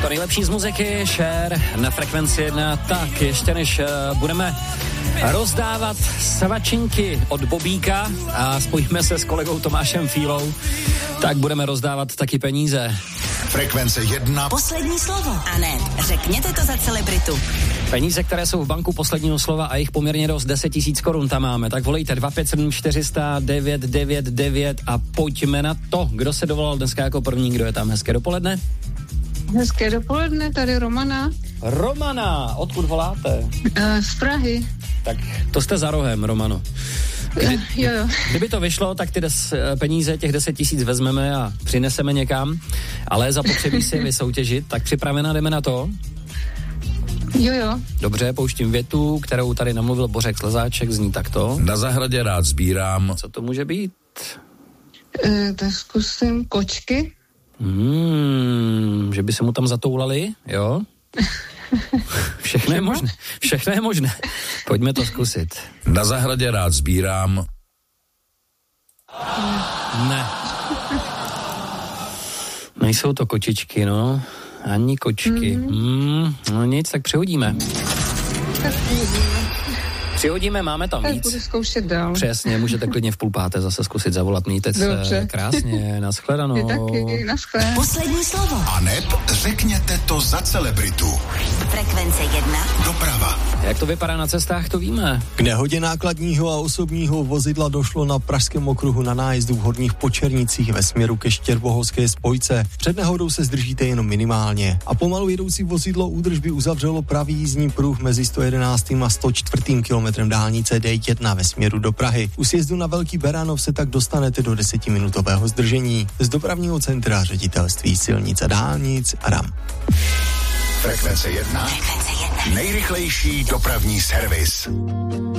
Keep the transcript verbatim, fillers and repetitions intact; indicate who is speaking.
Speaker 1: To nejlepší z muziky, Cher na Frekvenci jedna. Tak, ještě než uh, budeme rozdávat svačinky od Bobíka a spojíme se s kolegou Tomášem Fílou, tak budeme rozdávat taky peníze.
Speaker 2: Frekvence jedna.
Speaker 3: Poslední slovo. A ne, řekněte to za celebritu.
Speaker 1: Peníze, které jsou v banku posledního slova a jich poměrně dost, deset tisíc korun tam máme. Tak volejte dva pět sedm čtyři sta devět devět devět a pojďme na to. Kdo se dovolal dneska jako první, kdo je tam? Hezké dopoledne.
Speaker 4: Hezké dopoledne, tady Romana.
Speaker 1: Romana, odkud voláte?
Speaker 4: Uh, z Prahy.
Speaker 1: Tak to jste za rohem, Romano. Kdy,
Speaker 4: uh, jo, jo.
Speaker 1: Kdyby to vyšlo, tak ty des, peníze, těch deset tisíc vezmeme a přineseme někam, ale zapotřebí si vysoutěžit, tak připravená, jdeme na to?
Speaker 4: Jo, jo.
Speaker 1: Dobře, pouštím větu, kterou tady namluvil Bořek Slezáček, zní takto.
Speaker 2: Na zahradě rád sbírám.
Speaker 1: Co to může být?
Speaker 4: Uh, tak zkusím kočky.
Speaker 1: Hmm, že by se mu tam zatoulali, jo? Všechno je možné, všechno je možné. Pojďme to zkusit.
Speaker 2: Na zahradě rád sbírám.
Speaker 1: Ne. Nejsou to kočičky, no. Ani kočky. Mm-hmm. Mm, no nic, tak přihodíme.
Speaker 4: Tak uvidíme.
Speaker 1: Přihodíme, máme tam
Speaker 4: Tak
Speaker 1: víc.
Speaker 4: budu zkoušet dál.
Speaker 1: Přesně, můžete klidně v půl páté zase zkusit zavolat. Mějte se
Speaker 4: Dobře.
Speaker 1: krásně, nashledanou.
Speaker 4: Ty taky, naschle.
Speaker 3: Poslední slovo.
Speaker 2: A neb řekněte to za celebritu.
Speaker 3: Frekvence jedna.
Speaker 2: Doprava.
Speaker 1: Jak to vypadá na cestách, to víme.
Speaker 5: K nehodě nákladního a osobního vozidla došlo na pražském okruhu na nájezdu v Horních Počernicích ve směru ke Štěrboholské spojce. Před nehodou se zdržíte jenom minimálně. A pomalu jedoucí vozidlo údržby uzavřelo pravý jízdní pruh mezi sto jedenáctým a sto čtvrtým kilometrem dálnice D jedna ve směru do Prahy. U sjezdu na Velký Beranov se tak dostanete do desetiminutového zdržení. Z dopravního centra Ředitelství silnic a dálnic a RAM.
Speaker 2: Frekvence jedna.
Speaker 3: Frekvence jedna.
Speaker 2: Nejrychlejší dopravní servis.